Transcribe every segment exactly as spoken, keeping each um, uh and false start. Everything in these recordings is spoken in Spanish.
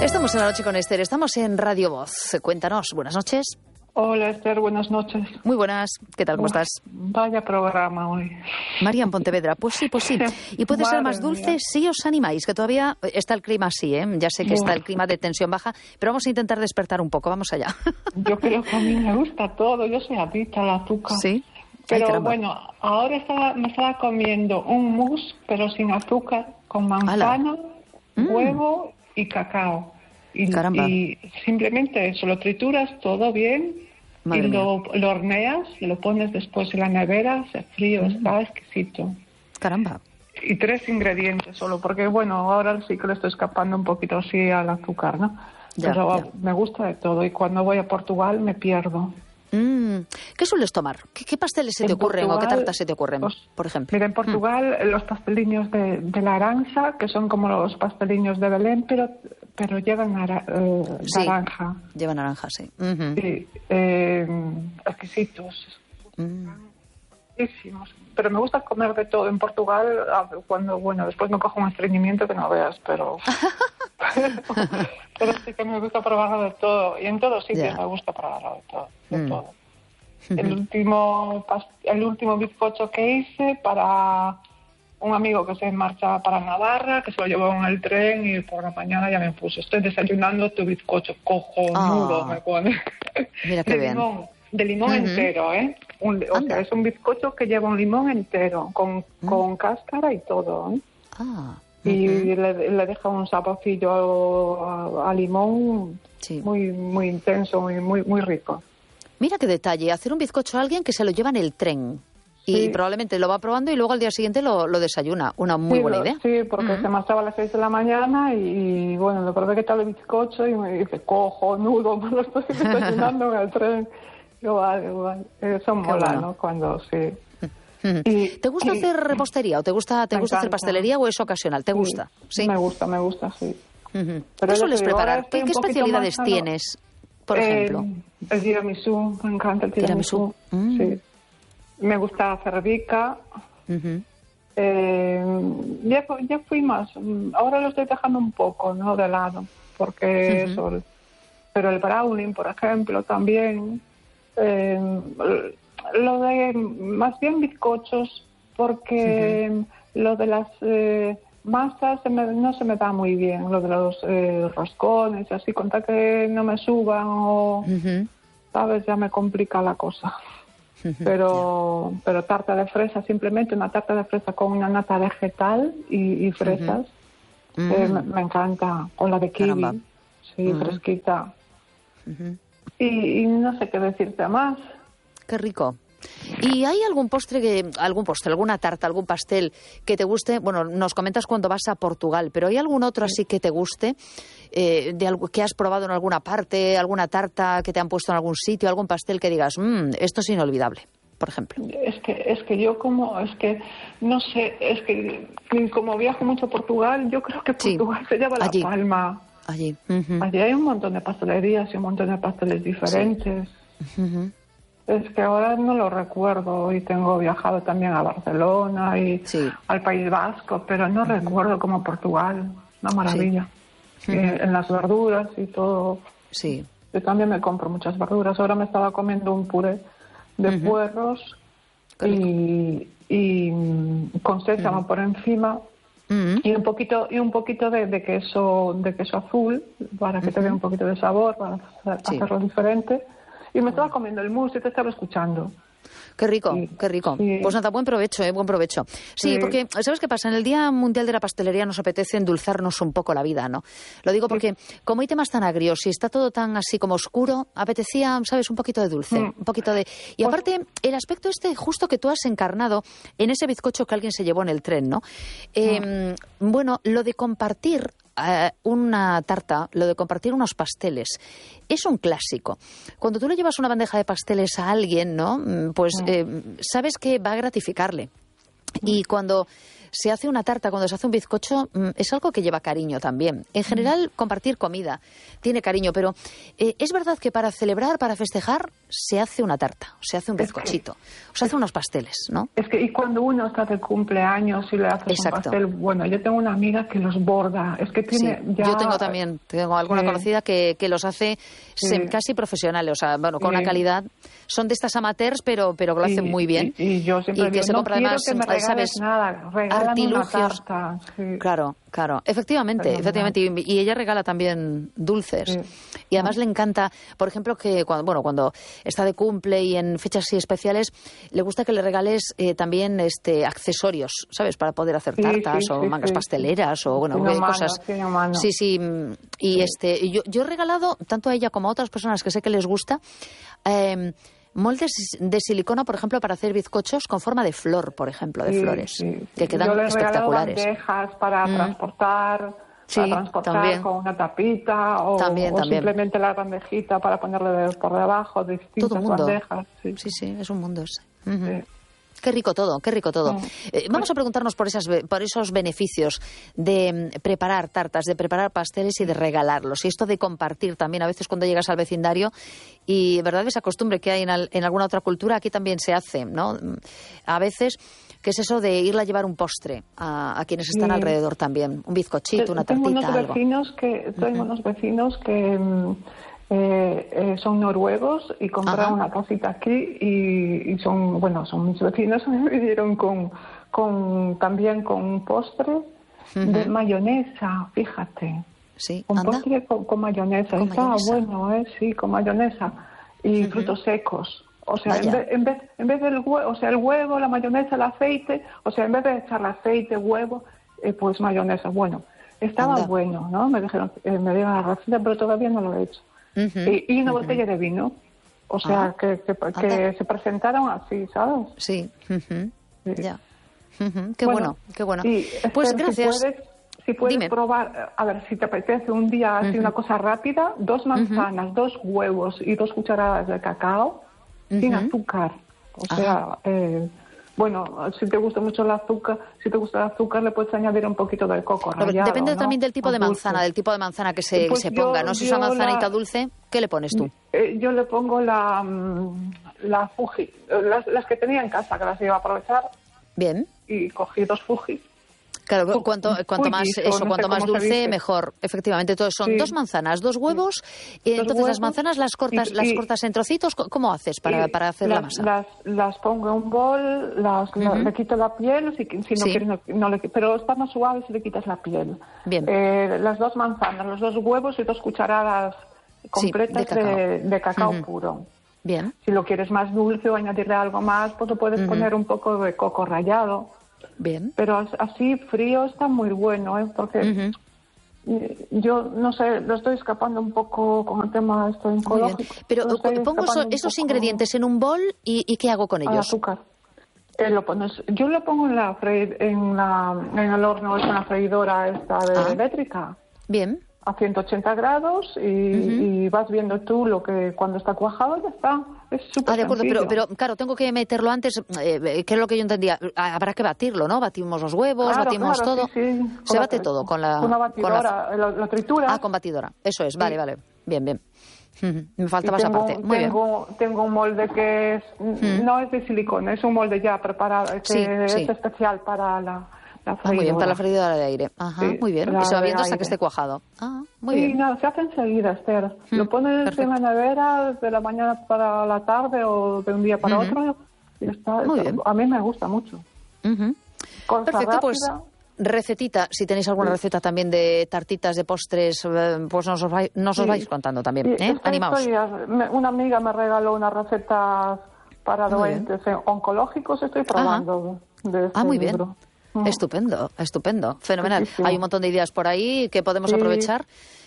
Estamos en La Noche con Esther, estamos en Radio Voz. Cuéntanos, buenas noches. Hola Esther, buenas noches. Muy buenas, ¿qué tal? ¿Cómo estás? Vaya programa hoy. María en Pontevedra, pues sí, pues sí. Y puede ser más dulce mía. Si os animáis, que todavía está el clima así, ¿eh? Ya sé que está el clima de tensión baja, pero vamos a intentar despertar un poco, vamos allá. Yo creo que a mí me gusta todo, yo soy adicta al azúcar. Sí. Pero Ay, bueno, ahora estaba, me estaba comiendo un mousse, pero sin azúcar, con manzana, mm. huevo y cacao. Y, y simplemente eso, lo trituras todo bien. Madre y lo, lo horneas y lo pones después en la nevera, se frío, mm. está exquisito. Caramba. Y tres ingredientes solo, porque bueno, ahora sí que le estoy escapando un poquito así al azúcar, ¿no? Ya, Pero ya. me gusta de todo y cuando voy a Portugal me pierdo. Mm. ¿Qué sueles tomar? ¿Qué, qué pasteles se en te ocurren Portugal, o qué tartas se te ocurren, pues, por ejemplo? Mira, en Portugal mm. los pasteliños de, de naranja, que son como los pasteliños de Belén, pero pero llevan nara, eh, sí, naranja. Llevan naranja, sí. Uh-huh. Sí, eh, exquisitos. Mm. Exquisitísimos. Pero me gusta comer de todo. En Portugal, cuando, bueno, después me cojo un estreñimiento que no veas, pero... pero, pero sí que me gusta probarlo de todo. Y en todos sitios yeah. me gusta probarlo de todo. De mm. todo. El último, el último bizcocho que hice para... un amigo que se marcha para Navarra, que se lo llevó en el tren y por la mañana ya me puso, estoy desayunando tu bizcocho cojonudo, oh. me pone. Mira qué de bien. limón, de limón uh-huh. entero, ¿eh? Un, o sea, es un bizcocho que lleva un limón entero, con, uh-huh. con cáscara y todo, ¿eh? Ah. Uh-huh. Y le, le deja un saborcillo a, a limón sí. muy muy intenso, muy, muy, muy rico. Mira qué detalle, hacer un bizcocho a alguien que se lo lleva en el tren. Y sí. probablemente lo va probando y luego al día siguiente lo, lo desayuna. Una muy sí, buena lo, idea. Sí, porque uh-huh. se marchaba a las seis de la mañana y, y bueno, le probé que tal el bizcocho y me dice, cojonudo, me lo estoy desayunando en el tren. Yo, vale, vale. Eso mola, bueno. ¿no? Cuando sí. Uh-huh. Y, ¿Te gusta y, hacer repostería o te gusta te gusta hacer pastelería o es ocasional? ¿Te sí, gusta? Sí. Me gusta, me gusta, sí. Uh-huh. Pero ¿qué sueles preparar? ¿Qué, qué especialidades tienes, por eh, ejemplo? El tiramisú, me encanta el tiramisú. ¿Tiramisú? Mm. Sí. Me gusta hacer bica. Uh-huh. eh, ya, ya fui más. Ahora lo estoy dejando un poco, ¿no? De lado. Porque uh-huh. eso. Pero el brownie, por ejemplo, también. Eh, lo de más bien bizcochos, porque uh-huh. lo de las eh, masas se me, no se me da muy bien. Lo de los eh, roscones, así, con tal que no me suban o. Uh-huh. ¿Sabes? Ya me complica la cosa. Pero yeah. pero tarta de fresa, simplemente una tarta de fresa con una nata vegetal y, y fresas, uh-huh. eh, me, me encanta, o la de kiwi, Caramba. sí, uh-huh. fresquita. Uh-huh. Y, y no sé qué decirte más. Qué rico. ¿Y hay algún postre, que, algún postre, alguna tarta, algún pastel que te guste? Bueno, nos comentas cuando vas a Portugal, pero ¿hay algún otro así que te guste? Eh, de algo que has probado en alguna parte, alguna tarta que te han puesto en algún sitio, algún pastel que digas, mmm, esto es inolvidable, por ejemplo. Es que es que yo como, es que, no sé, es que como viajo mucho a Portugal, yo creo que Portugal sí. se lleva la Allí. palma. Allí. Uh-huh. Allí hay un montón de pastelerías y un montón de pasteles diferentes. Sí. Uh-huh. Es que ahora no lo recuerdo y tengo viajado también a Barcelona y sí. al País Vasco, pero no uh-huh. recuerdo como Portugal, una maravilla. Sí. Uh-huh. Eh, en las verduras y todo. Sí. Yo también me compro muchas verduras. Ahora me estaba comiendo un puré de uh-huh. puerros y, y con sésamo uh-huh. por encima uh-huh. y un poquito y un poquito de, de queso de queso azul para que uh-huh. te dé un poquito de sabor, para hacer, sí. hacerlo diferente. Y me estaba comiendo el mousse y te estaba escuchando. Qué rico, sí, qué rico. Sí. Pues nada, buen provecho, ¿eh? Buen provecho. Sí, sí, porque, ¿sabes qué pasa? En el Día Mundial de la Pastelería nos apetece endulzarnos un poco la vida, ¿no? Lo digo porque, sí. como hay temas tan agrios y está todo tan así como oscuro, apetecía, ¿sabes? Un poquito de dulce, mm. un poquito de... Y pues... aparte, el aspecto este justo que tú has encarnado en ese bizcocho que alguien se llevó en el tren, ¿no? Eh, mm. Bueno, lo de compartir Uh, una tarta, lo de compartir unos pasteles, es un clásico. Cuando tú le llevas una bandeja de pasteles a alguien, ¿no? Pues eh, sabes que va a gratificarle. Y cuando se hace una tarta, cuando se hace un bizcocho, es algo que lleva cariño también. En general, compartir comida tiene cariño, pero eh, es verdad que para celebrar, para festejar, se hace una tarta, se hace un bizcochito, es que, o se hace unos pasteles, ¿no? Es que, y cuando uno está de cumpleaños y le hace un pastel, bueno, yo tengo una amiga que los borda, es que tiene sí, ya... Yo tengo también, tengo alguna sí. conocida que, que los hace sí. casi profesionales, o sea, bueno, con sí. una calidad, son de estas amateurs, pero, pero lo hacen y, muy bien. Y, y yo siempre y que digo, se no compra quiero además, que me regales ¿sabes? nada, artilugios. Una tarta, sí. Claro, claro, efectivamente, Pero efectivamente, y, y ella regala también dulces. Sí. Y además le encanta, por ejemplo, que cuando, bueno, cuando está de cumple y en fechas así especiales, le gusta que le regales eh, también este accesorios, ¿sabes? Para poder hacer tartas sí, sí, o sí, mangas sí, pasteleras sí. o bueno, Una cosas. mano, sí, sí, y sí. este, yo, yo he regalado tanto a ella como a otras personas que sé que les gusta. Eh, moldes de silicona, por ejemplo, para hacer bizcochos con forma de flor, por ejemplo, de sí, flores, sí. que quedan Yo le espectaculares. Bandejas para mm. transportar, sí, para transportar también. con una tapita o, también, o también. simplemente la bandejita para ponerle de, por debajo de distintas todo mundo. bandejas. Sí. sí, sí, es un mundo ese. Uh-huh. Sí. Qué rico todo, qué rico todo. Sí. Eh, vamos a preguntarnos por, esas, por esos beneficios de mm, preparar tartas, de preparar pasteles y de regalarlos. Y esto de compartir también, a veces cuando llegas al vecindario, y verdad esa costumbre que hay en, al, en alguna otra cultura, aquí también se hace, ¿no? A veces, que es eso de irle a llevar un postre a, a quienes están sí. alrededor también. Un bizcochito, una tengo tartita, unos algo. Vecinos que, tengo uh-huh. unos vecinos que... Mm, Eh, eh, son noruegos y compraron Ajá. una casita aquí y, y son, bueno, son mis vecinos, me vinieron con, con también con un postre uh-huh. de mayonesa, fíjate. Sí, un anda. postre con, con mayonesa, con estaba mayonesa. bueno, ¿eh? Sí, con mayonesa y uh-huh. frutos secos. O sea, en vez, en vez, en vez del huevo, o sea, el huevo, la mayonesa, el aceite, o sea, en vez de echar aceite, huevo, eh, pues mayonesa. Bueno, estaba anda. bueno, ¿no? Me dijeron, eh, me dieron la receta, pero todavía no lo he hecho. Uh-huh, y, y una uh-huh. botella de vino, o sea, ah, que, que, que se presentaron así, ¿sabes? Sí, uh-huh. sí. ya. Uh-huh. Qué bueno, bueno, qué bueno. Y, pues Esther, gracias. Si puedes, si puedes Dime. probar, a ver, si te apetece un día así uh-huh. una cosa rápida, dos manzanas, uh-huh. dos huevos y dos cucharadas de cacao uh-huh. sin azúcar. O sea, eh, bueno, si te gusta mucho el azúcar, si te gusta el azúcar, le puedes añadir un poquito de coco rallado, depende ¿no? también del tipo o de manzana, dulce. del tipo de manzana que se, pues se yo, ponga, ¿no? Si es una manzanita la, dulce, ¿qué le pones tú? Eh, yo le pongo la, la Fuji, las, las que tenía en casa, que las iba a aprovechar. Bien. Y cogí dos Fuji. Claro, cuanto, cuanto más eso, no cuanto más dulce, mejor. Efectivamente, todos son sí. dos manzanas, dos huevos, sí. y entonces huevos, las manzanas las cortas, y, y, las cortas en trocitos. ¿Cómo haces para, para hacer las, la masa? Las, las pongo en un bol, las, uh-huh. la, le quito la piel, si, si no sí. quieres, no, no le, pero está más suave si le quitas la piel. Bien. Eh, las dos manzanas, los dos huevos y dos cucharadas completas sí, de cacao, de, de cacao uh-huh. puro. Bien. Si lo quieres más dulce o añadirle algo más, pues le puedes uh-huh. poner un poco de coco rallado. Bien. Pero así frío está muy bueno, ¿eh? Porque uh-huh. yo, no sé, lo estoy escapando un poco con el tema esto oncológico. Pero pongo so, esos ingredientes en un bol y, y ¿qué hago con ellos? Azúcar. Eh, lo pones, yo lo pongo en la, fre, en la en el horno, es una freidora esta de ah. eléctrica. Bien. A ciento ochenta grados y, uh-huh. y vas viendo tú lo que cuando está cuajado ya está. Es súper Ah, de acuerdo, pero, pero claro, tengo que meterlo antes, eh, que es lo que yo entendía. Habrá que batirlo, ¿no? Batimos los huevos, claro, batimos claro, todo. Sí, sí. Se bate todo con la... Con una batidora, con la... Lo, lo trituras. Ah, con batidora, eso es, vale, sí. vale. Bien, bien. Uh-huh. Me faltaba tengo, esa parte. Muy tengo, bien. Tengo un molde que es, uh-huh. no es de silicona, es un molde ya preparado, que sí, es sí. especial para la... La ah, muy bien, para la freidora de aire. Ajá, sí, muy bien. Y se va viendo hasta que esté cuajado. Ah, muy sí, bien. no, se hace enseguida, Esther. Hmm, lo pones perfecto. en la nevera de la mañana para la tarde o de un día para uh-huh. otro. Y está, muy está, bien. A mí me gusta mucho. Uh-huh. Perfecto, rápida. pues recetita. Si tenéis alguna sí. receta también de tartitas, de postres, pues nos os vais, nos os sí. vais contando también. Sí, ¿eh? Animaos. Estoy, una amiga me regaló una receta para doentes oncológicos. Estoy probando Ajá. de este Ah, muy libro. bien. Estupendo, estupendo, fenomenal. Sí, sí, sí. Hay un montón de ideas por ahí que podemos sí. aprovechar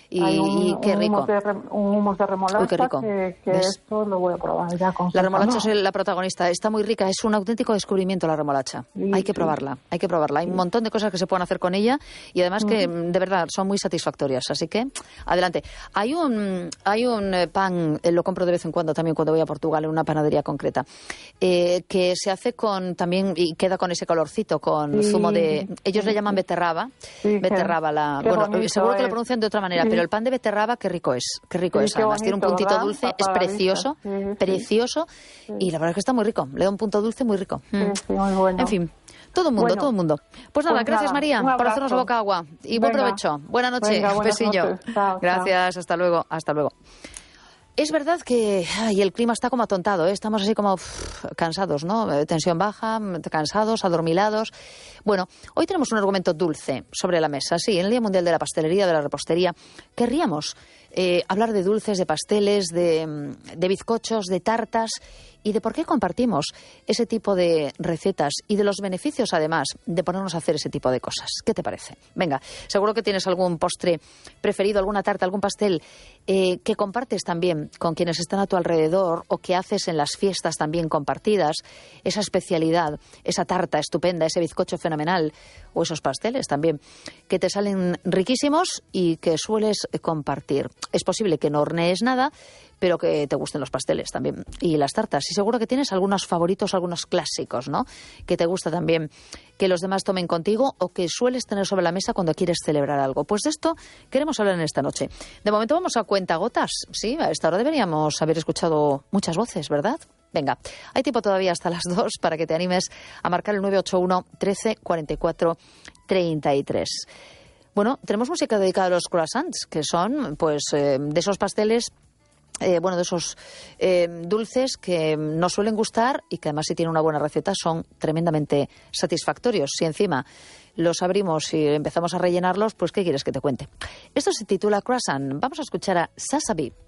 Y, Hay un, y qué un rico. Humus de, re- un humus de remolacha. Uy, qué rico. que, que ¿Ves? esto lo voy a probar ya con La remolacha sésamo. es la protagonista, está muy rica, es un auténtico descubrimiento la remolacha. Sí, hay que sí. probarla, hay que probarla. Hay un montón de cosas que se pueden hacer con ella y además que de verdad son muy satisfactorias. Así que adelante. Hay un hay un eh, pan, eh, lo compro de vez en cuando también cuando voy a Portugal en una panadería concreta, eh, que se hace con también y queda con ese colorcito, con Sí, zumo de, ellos sí, le llaman sí. beterraba, Sí, beterraba qué- la, qué bueno, bonito seguro que lo es. pronuncian de otra manera, Sí. pero el pan de beterraba qué rico es, qué rico Sí, es. qué Además tiene un bonito, puntito ¿verdad? dulce, es Para la precioso, vista. Sí, sí. precioso y la verdad es que está muy rico. Le da un punto dulce muy rico. Mm. Sí, sí, muy bueno. En fin, todo el mundo, Bueno, todo el mundo. Pues nada, pues gracias nada, María un por hacernos la abrazo. boca agua y buen Venga. provecho. Buena noche, Venga, un buenas besillo. noches. Chao, Gracias, hasta luego, hasta luego. Es verdad que ay, el clima está como atontado, ¿eh? Estamos así como uf, cansados, ¿no? Eh, Tensión baja, cansados, adormilados. Bueno, hoy tenemos un argumento dulce sobre la mesa. Sí, en el Día Mundial de la Pastelería, de la Repostería, querríamos eh, hablar de dulces, de pasteles, de, de bizcochos, de tartas y de por qué compartimos ese tipo de recetas y de los beneficios, además, de ponernos a hacer ese tipo de cosas. ¿Qué te parece? Venga, seguro que tienes algún postre preferido, alguna tarta, algún pastel eh, que compartes también con quienes están a tu alrededor o que haces en las fiestas también compartidas, esa especialidad, esa tarta estupenda, ese bizcocho fenomenal o esos pasteles también que te salen riquísimos y que sueles compartir. Es posible que no hornees nada, pero que te gusten los pasteles también y las tartas. Y seguro que tienes algunos favoritos, algunos clásicos, ¿no? Que te gusta también que los demás tomen contigo o que sueles tener sobre la mesa cuando quieres celebrar algo. Pues de esto queremos hablar en esta noche. De momento vamos a cuentagotas. Sí, a esta hora deberíamos haber escuchado muchas voces, ¿verdad? Venga, hay tiempo todavía hasta las dos para que te animes a marcar el nueve ocho uno, trece, cuarenta y cuatro, treinta y tres. Bueno, tenemos música dedicada a los croissants, que son pues eh, de esos pasteles Eh, bueno, de esos eh, dulces que nos suelen gustar y que además si tienen una buena receta son tremendamente satisfactorios. Si encima los abrimos y empezamos a rellenarlos, pues ¿qué quieres que te cuente? Esto se titula Croissant. Vamos a escuchar a Sasabi.